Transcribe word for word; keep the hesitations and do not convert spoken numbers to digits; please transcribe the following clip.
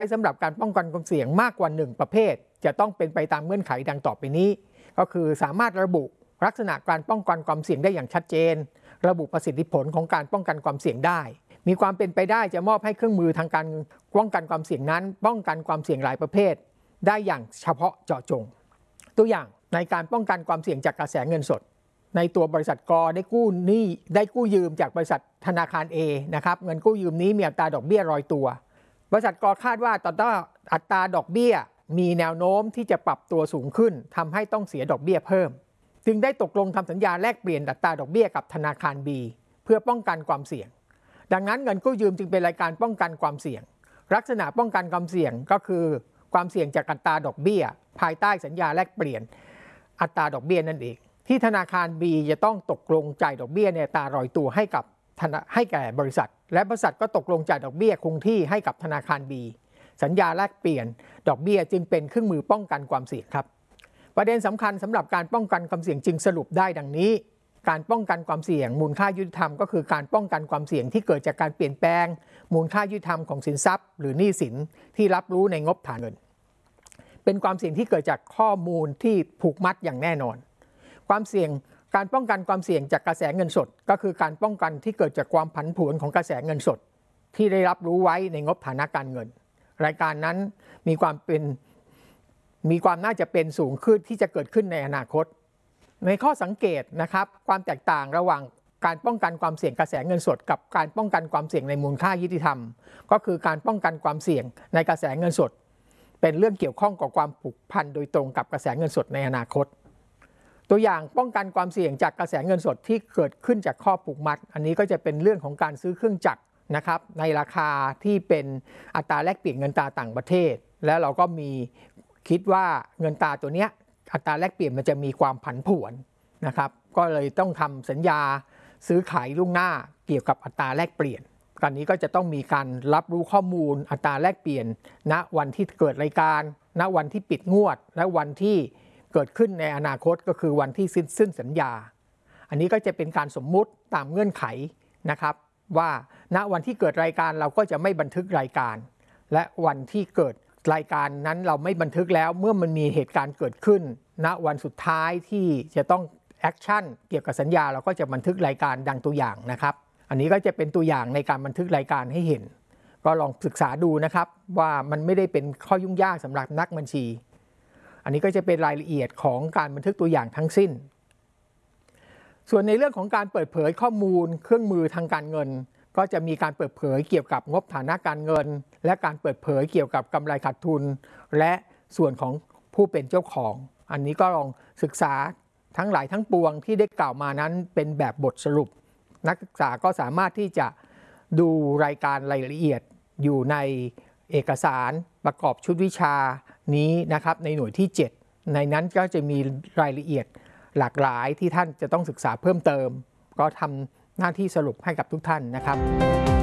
สำหรับการป้องกันความเสี่ยงมากกว่าหนึ่งประเภทจะต้องเป็นไปตามเงื่อนไขดังต่อไปนี้ก็คือสามารถระบุลักษณะการป้องกันความเสี่ยงได้อย่างชัดเจนระบุประสิทธิผลของการป้องกันความเสี่ยงได้มีความเป็นไปได้จะมอบให้เครื่องมือทางการป้องกันความเสี่ยงนั้นป้องกันความเสี่ยงหลายประเภทได้อย่างเฉพาะเจาะจงตัวอย่างในการป้องกันความเสี่ยงจากกระแสเงินสดในตัวบริษัทกได้กู้หนี้ได้กู้ยืมจากบริษัทธนาคาร A นะครับเงินกู้ยืมนี้มีอัตราดอกเบี้ยรอยตัวบริษัทกคาดว่าตอนนี้อัตราดอกเบี้ยมีแนวโน้มที่จะปรับตัวสูงขึ้นทำให้ต้องเสียดอกเบี้ยเพิ่มจึงได้ตกลงทำสัญญาแลกเปลี่ยนอัตราดอกเบี้ยกับธนาคาร B เพื่อป้องกันความเสี่ยงดังนั้นเงินกู้ยืมจึงเป็นรายการป้องกันความเสี่ยงลักษณะป้องกันความเสี่ยงก็คือความเสี่ยงจากอัตราดอกเบี้ยภายใต้สัญญาแลกเปลี่ยนอัตราดอกเบี้ยนั่นเองที่ธนาคาร B จะต้องตกลงจ่ายดอกเบี้ยในอัตรารอยตัวให้กับให้แก่บริษัทและบริษัทก็ตกลงจ่ายดอกเบี้ยคงที่ให้กับธนาคาร B สัญญาแลกเปลี่ยนดอกเบี้ยจึงเป็นเครื่องมือป้องกันความเสี่ยงครับประเด็นสำคัญสำหรับการป้องกันความเสี่ยงจึงสรุปได้ดังนี้การป้องกันความเสี่ยงมูลค่ายุติธรรมก็คือการป้องกันความเสี่ยงที่เกิดจากการเปลี่ยนแปลงมูลค่ายุติธรรมของสินทรัพย์หรือหนี้สินที่รับรู้ในงบฐานเงินเป็นความเสี่ยงที่เกิดจากข้อมูลที่ผูกมัดอย่างแน่นอนความเสี่ยงการป้องกันความเสี่ยงจากกระแสเงินสดก็คือการป้องกันที่เกิดจากความผันผวนของกระแสเงินสดที่ได้รับรู้ไว้ในงบฐานะการเงินรายการนั้นมีความเป็นมีความน่าจะเป็นสูงขึ้นที่จะเกิดขึ้นในอนาคตในข้อสังเกตนะครับความแตกต่างระหว่างการป้องกันความเสี่ยงกระแสเงินสดกับการป้องกันความเสี่ยงในมูลค่ายุติธรรมก็คือการป้องกันความเสี่ยงในกระแสเงินสดเป็นเรื่องเกี่ยวข้องกับความผูกพันโดยตรงกับกระแสเงินสดในอนาคตตัวอย่างป้องกันความเสี่ยงจากกระแสเงินสดที่เกิดขึ้นจากข้อผูกมัดอันนี้ก็จะเป็นเรื่องของการซื้อเครื่องจักรนะครับในราคาที่เป็นอัตราแลกเปลี่ยนเงินตราต่างประเทศและเราก็มีคิดว่าเงินตราตัวเนี้ยอัตราแลกเปลี่ยนมันจะมีความผันผวนนะครับก็เลยต้องทำสัญญาซื้อขายล่วงหน้าเกี่ยวกับอัตราแลกเปลี่ยนการนี้ก็จะต้องมีการรับรู้ข้อมูลอัตราแลกเปลี่ยนณวันที่เกิดรายการณวันที่ปิดงวดและวันที่เกิดขึ้นในอนาคตก็คือวันที่สิ้นสิ้นสัญญาอันนี้ก็จะเป็นการสมมุติตามเงื่อนไขนะครับว่าณวันที่เกิดรายการเราก็จะไม่บันทึกรายการและวันที่เกิดรายการนั้นเราไม่บันทึกแล้วเมื่อมันมีเหตุการณ์เกิดขึ้นณวันสุดท้ายที่จะต้องแอคชั่นเกี่ยวกับสัญญาเราก็จะบันทึกรายการดังตัวอย่างนะครับอันนี้ก็จะเป็นตัวอย่างในการบันทึกรายการให้เห็นก็ลองศึกษาดูนะครับว่ามันไม่ได้เป็นข้อยุ่งยากสำหรับนักบัญชีอันนี้ก็จะเป็นรายละเอียดของการบันทึกตัวอย่างทั้งสิ้นส่วนในเรื่องของการเปิดเผยข้อมูลเครื่องมือทางการเงินก็จะมีการเปิดเผยเกี่ยวกับงบฐานะการเงินและการเปิดเผยเกี่ยวกับกำไรขาดทุนและส่วนของผู้เป็นเจ้าของอันนี้ก็ลองศึกษาทั้งหลายทั้งปวงที่ได้กล่าวมานั้นเป็นแบบบทสรุปนักศึกษาก็สามารถที่จะดูรายการรายละเอียดอยู่ในเอกสารประกอบชุดวิชานี้นะครับในหน่วยที่เจ็ดในนั้นก็จะมีรายละเอียดหลากหลายที่ท่านจะต้องศึกษาเพิ่มเติมก็ทำหน้าที่สรุปให้กับทุกท่านนะครับ